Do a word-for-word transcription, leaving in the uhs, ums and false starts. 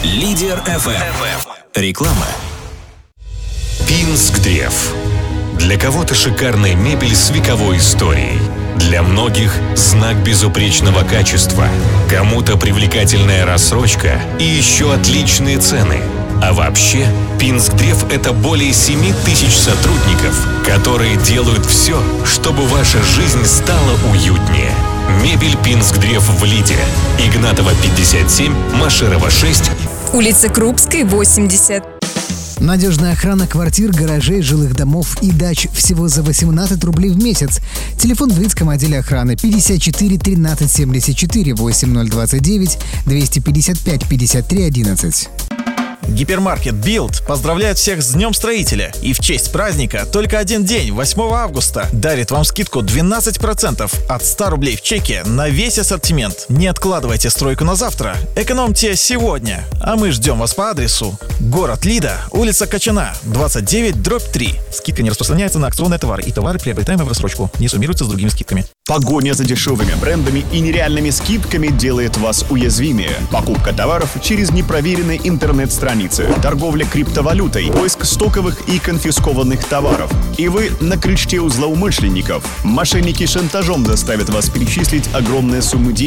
Лидер эф эм. Реклама. Пинск-Древ. Для кого-то шикарная мебель с вековой историей. Для многих знак безупречного качества. Кому-то привлекательная рассрочка и еще отличные цены. А вообще, Пинск-Древ — это более семи тысяч сотрудников, которые делают все, чтобы ваша жизнь стала уютнее. Мебель Пинск-Древ в Лиде. Игнатова, пятьдесят семь, Машерова, шесть. Улица Крупской, восемьдесят. Надежная охрана квартир, гаражей, жилых домов и дач всего за восемнадцать рублей в месяц. Телефон в Лидском отделе охраны пятьдесят четыре тринадцать семьдесят четыре восемь ноль двадцать девять двести пятьдесят пять пятьдесят три одиннадцать. Гипермаркет Билд поздравляет всех с Днем Строителя и в честь праздника только один день, восьмого августа, дарит вам скидку двенадцать процентов от ста рублей в чеке на весь ассортимент. Не откладывайте стройку на завтра, экономьте сегодня. А мы ждем вас по адресу: город Лида, улица Кочана, двадцать девять дробь три. Скидка не распространяется на акционные товары и товары, приобретаемые в рассрочку, не суммируются с другими скидками. Погоня за дешевыми брендами и нереальными скидками делает вас уязвимее. Покупка товаров через непроверенные интернет-страницы, торговля криптовалютой, поиск стоковых и конфискованных товаров. И вы на крючке у злоумышленников. Мошенники шантажом заставят вас перечислить огромные суммы денег